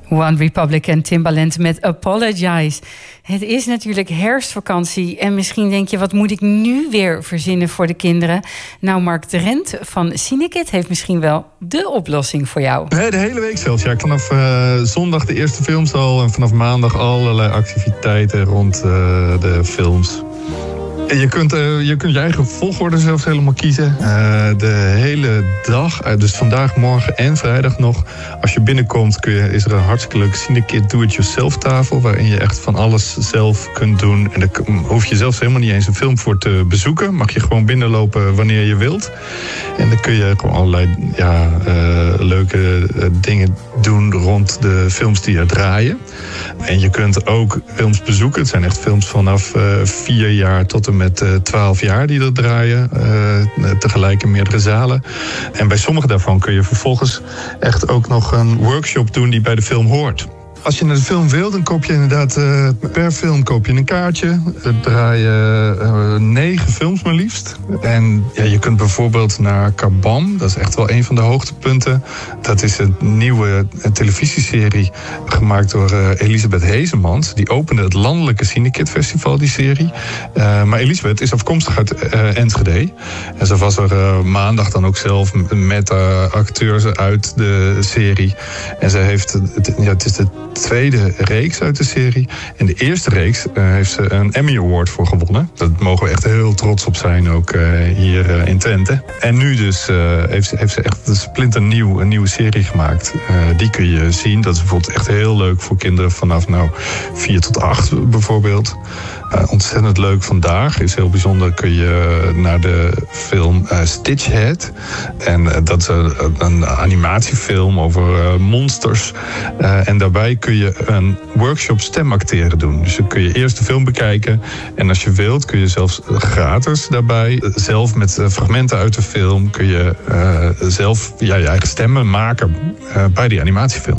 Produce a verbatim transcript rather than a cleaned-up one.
One Republic en Timbaland met Apologize. Het is natuurlijk herfstvakantie en misschien denk je, wat moet ik nu weer verzinnen voor de kinderen? Nou, Mark Drent van Cinekid heeft misschien wel de oplossing voor jou. Nee, de hele week zelfs. Ja, vanaf uh, zondag de eerste filmstal en vanaf maandag allerlei activiteiten rond uh, de films. Je kunt, uh, je kunt je eigen volgorde zelfs helemaal kiezen. Uh, de hele dag, uh, dus vandaag, morgen en vrijdag nog. Als je binnenkomt kun je, is er een hartstikke leuk Cinekid Do-It-Yourself tafel, waarin je echt van alles zelf kunt doen. En daar hoef je zelfs helemaal niet eens een film voor te bezoeken. Mag je gewoon binnenlopen wanneer je wilt. En dan kun je gewoon allerlei ja, uh, leuke uh, dingen doen rond de films die er draaien. En je kunt ook films bezoeken. Het zijn echt films vanaf uh, vier jaar tot en met twaalf jaar die er draaien. Uh, tegelijk in meerdere zalen. En bij sommige daarvan kun je vervolgens echt ook nog een workshop doen die bij de film hoort. Als je naar de film wil, dan koop je inderdaad uh, per film koop je een kaartje. Er draaien uh, negen films maar liefst. En ja, je kunt bijvoorbeeld naar Kabam. Dat is echt wel een van de hoogtepunten. Dat is een nieuwe een televisieserie gemaakt door uh, Elisabeth Heesemans. Die opende het landelijke Cinekid Festival, die serie. Uh, maar Elisabeth is afkomstig uit uh, Enschede. En ze was er uh, maandag dan ook zelf met uh, acteurs uit de serie. En ze heeft, het, ja, het is de tweede reeks uit de serie. En de eerste reeks uh, heeft ze een Emmy Award voor gewonnen. Daar mogen we echt heel trots op zijn, ook uh, hier uh, in Twente. En nu dus uh, heeft, ze, heeft ze echt een splinternieuw, een nieuwe serie gemaakt. Uh, die kun je zien. Dat is bijvoorbeeld echt heel leuk voor kinderen vanaf nou vier tot acht bijvoorbeeld. Uh, ontzettend leuk vandaag. Is heel bijzonder. Kun je naar de film uh, Stitchhead. En uh, dat is een, een animatiefilm over uh, monsters. Uh, en daarbij kun je een workshop stemacteren doen. Dus dan kun je eerst de film bekijken. En als je wilt kun je zelfs gratis daarbij, zelf met uh, fragmenten uit de film, kun je uh, zelf ja, je eigen stemmen maken uh, bij die animatiefilm.